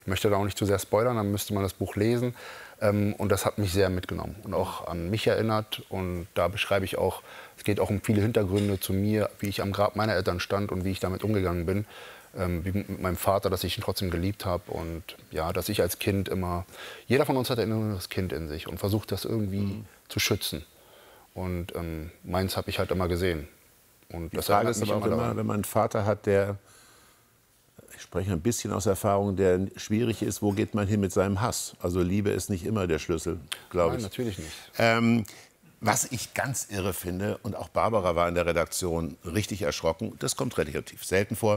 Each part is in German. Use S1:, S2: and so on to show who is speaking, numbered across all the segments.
S1: Ich möchte da auch nicht zu sehr spoilern, dann müsste man das Buch lesen. Und das hat mich sehr mitgenommen und auch an mich erinnert. Und da beschreibe ich auch, es geht auch um viele Hintergründe zu mir, wie ich am Grab meiner Eltern stand und wie ich damit umgegangen bin. Wie mit meinem Vater, dass ich ihn trotzdem geliebt habe. Und ja, dass ich als Kind immer, jeder von uns hat ein inneres Kind in sich und versucht das irgendwie zu schützen. Und meins habe ich halt immer gesehen. Und
S2: Die
S1: das
S2: Frage
S1: erinnert
S2: ist
S1: mich
S2: aber auch immer, wenn man einen Vater hat, der, ich spreche ein bisschen aus Erfahrung, der schwierig ist, wo geht man hin mit seinem Hass? Also Liebe ist nicht immer der Schlüssel, glaube ich.
S1: Nein, natürlich nicht.
S2: Was ich ganz irre finde, und auch Barbara war in der Redaktion richtig erschrocken, das kommt relativ selten vor,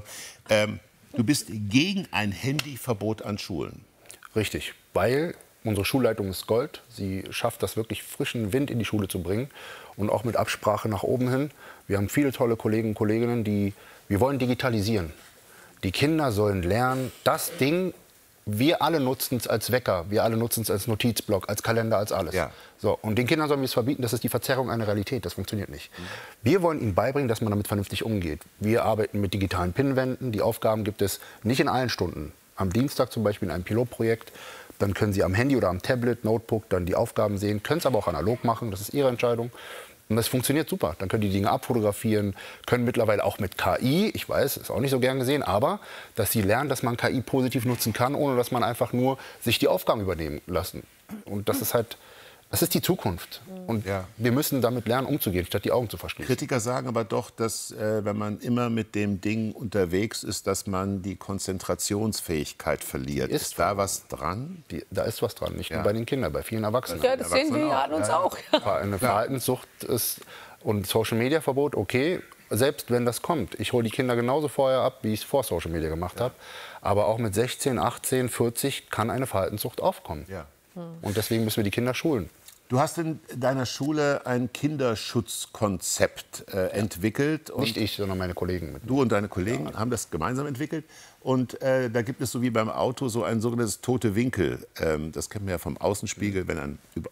S2: du bist gegen ein Handyverbot an Schulen.
S1: Richtig, weil unsere Schulleitung ist Gold. Sie schafft das wirklich, frischen Wind in die Schule zu bringen und auch mit Absprache nach oben hin. Wir haben viele tolle Kollegen und Kolleginnen, wir wollen digitalisieren. Die Kinder sollen lernen, das Ding, wir alle nutzen es als Wecker, wir alle nutzen es als Notizblock, als Kalender, als alles.
S2: Ja.
S1: So, und den Kindern sollen wir es verbieten, das ist die Verzerrung einer Realität, das funktioniert nicht. Wir wollen ihnen beibringen, dass man damit vernünftig umgeht. Wir arbeiten mit digitalen Pinnwänden, die Aufgaben gibt es nicht in allen Stunden. Am Dienstag zum Beispiel in einem Pilotprojekt, dann können Sie am Handy oder am Tablet, Notebook dann die Aufgaben sehen, können es aber auch analog machen, das ist Ihre Entscheidung. Und das funktioniert super. Dann können die Dinge abfotografieren, können mittlerweile auch mit KI, ich weiß, ist auch nicht so gern gesehen, aber dass sie lernen, dass man KI positiv nutzen kann, ohne dass man einfach nur sich die Aufgaben übernehmen lassen. Und das ist halt, das ist die Zukunft. Und wir müssen damit lernen, umzugehen, statt die Augen zu verschließen.
S2: Kritiker sagen aber doch, dass wenn man immer mit dem Ding unterwegs ist, dass man die Konzentrationsfähigkeit verliert. Ist da was dran?
S1: Da ist was dran, nicht nur bei den Kindern, bei vielen Erwachsenen.
S3: Ja, das sehen wir ja an uns auch.
S1: Eine Verhaltenssucht ist und Social-Media-Verbot, okay, selbst wenn das kommt. Ich hole die Kinder genauso vorher ab, wie ich es vor Social Media gemacht habe. Aber auch mit 16, 18, 40 kann eine Verhaltenssucht aufkommen.
S2: Ja.
S1: Und deswegen müssen wir die Kinder schulen.
S2: Du hast in deiner Schule ein Kinderschutzkonzept entwickelt. Und
S1: nicht ich, sondern meine Kollegen.
S2: Du und deine Kollegen haben das gemeinsam entwickelt. Und da gibt es so wie beim Auto so ein sogenanntes tote Winkel. Das kennt man ja vom Außenspiegel, wenn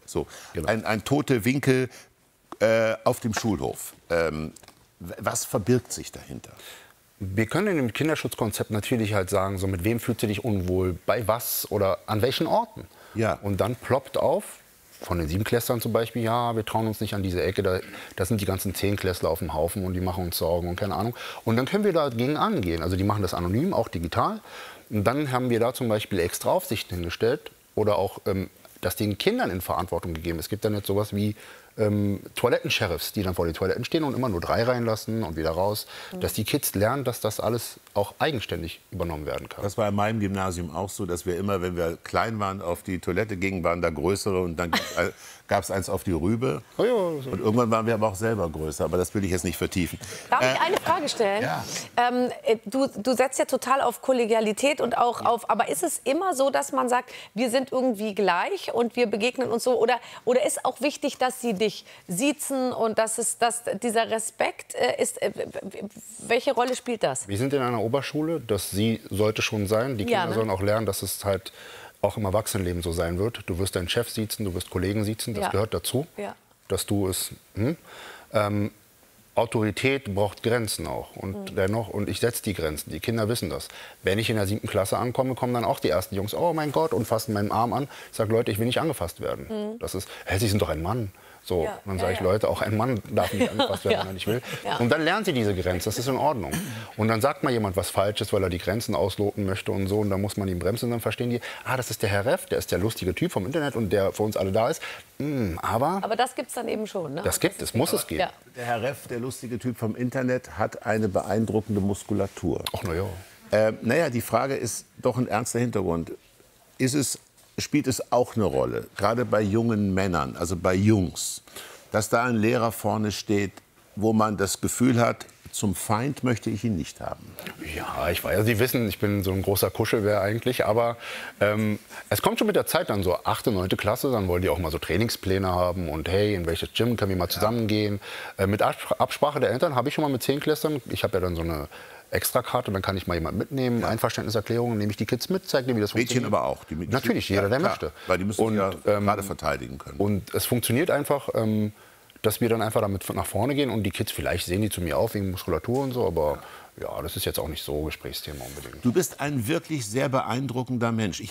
S2: ein tote Winkel auf dem Schulhof. Was verbirgt sich dahinter?
S1: Wir können in dem Kinderschutzkonzept natürlich halt sagen, so mit wem fühlst du dich unwohl, bei was oder an welchen Orten.
S2: Ja.
S1: Und dann ploppt auf, von den 7-Klässlern zum Beispiel, ja, wir trauen uns nicht an diese Ecke, da sind die ganzen 10-Klässler auf dem Haufen und die machen uns Sorgen und keine Ahnung. Und dann können wir dagegen angehen. Also die machen das anonym, auch digital. Und dann haben wir da zum Beispiel extra Aufsichten hingestellt oder auch das den Kindern in Verantwortung gegeben. Es gibt dann jetzt sowas wie Toilettensheriffs, die dann vor den Toiletten stehen und immer nur 3 reinlassen und wieder raus. Dass die Kids lernen, dass das alles auch eigenständig übernommen werden kann.
S2: Das war in meinem Gymnasium auch so, dass wir immer, wenn wir klein waren, auf die Toilette gingen, waren da größere und dann gab es eins auf die Rübe.
S1: Oh ja, so.
S2: Und irgendwann waren wir aber auch selber größer, aber das will ich jetzt nicht vertiefen.
S3: Darf ich eine Frage stellen?
S2: Ja.
S3: Du setzt ja total auf Kollegialität und auch auf, aber ist es immer so, dass man sagt, wir sind irgendwie gleich und wir begegnen uns so? Oder ist auch wichtig, dass sie dich siezen und dass dieser Respekt ist? Welche Rolle spielt das?
S1: Wir sind in einer Oberschule, das sie sollte schon sein. Die Kinder sollen auch lernen, dass es halt auch im Erwachsenenleben so sein wird. Du wirst deinen Chef siezen, du wirst Kollegen siezen, das gehört dazu, dass du es... Autorität braucht Grenzen auch. Und dennoch, und ich setze die Grenzen. Die Kinder wissen das. Wenn ich in der 7. Klasse ankomme, kommen dann auch die ersten Jungs, oh mein Gott, und fassen meinen Arm an. Ich sage, Leute, ich will nicht angefasst werden. Das ist, hey, Sie sind doch ein Mann. So, dann sage ich, Leute, auch ein Mann darf nicht angefasst werden, wenn er nicht will. Und dann lernen sie diese Grenze, das ist in Ordnung. Und dann sagt mal jemand was Falsches, weil er die Grenzen ausloten möchte und so. Und dann muss man ihn bremsen und dann verstehen die, das ist der Herr Reff, der ist der lustige Typ vom Internet und der für uns alle da ist. Aber das
S3: gibt es dann eben schon, ne?
S1: Das gibt es, muss es geben.
S3: Ja.
S2: Der Herr Reff, der lustige Typ vom Internet, hat eine beeindruckende Muskulatur.
S1: Ach, na ja.
S2: Naja, die Frage ist doch ein ernster Hintergrund. Spielt es auch eine Rolle, gerade bei jungen Männern, also bei Jungs, dass da ein Lehrer vorne steht, wo man das Gefühl hat, zum Feind möchte ich ihn nicht haben?
S1: Ja, ich weiß, Sie wissen, ich bin so ein großer Kuschelbär eigentlich, aber es kommt schon mit der Zeit dann so 8., 9. Klasse, dann wollen die auch mal so Trainingspläne haben und hey, in welches Gym können wir mal zusammengehen. Mit Absprache der Eltern habe ich schon mal mit 10-Klässlern, ich habe ja dann so eine Extrakarte, dann kann ich mal jemanden mitnehmen, Einverständniserklärung, nehme ich die Kids mit, zeige denen, wie das funktioniert.
S2: Mädchen aber auch.
S1: Natürlich, jeder, der möchte.
S2: Weil die müssen ja gerade verteidigen können.
S1: Und es funktioniert einfach, dass wir dann einfach damit nach vorne gehen und die Kids, vielleicht sehen die zu mir auf wegen Muskulatur und so, aber ja, das ist jetzt auch nicht so Gesprächsthema unbedingt.
S2: Du bist ein wirklich sehr beeindruckender Mensch.